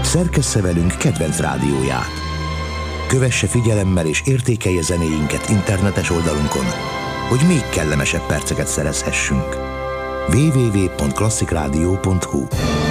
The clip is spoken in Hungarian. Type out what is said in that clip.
Szerkessze velünk kedvenc rádióját. Kövesse figyelemmel és értékelje zenéinket internetes oldalunkon, hogy még kellemesebb perceket szerezhessünk. www.klasszikrádió.hu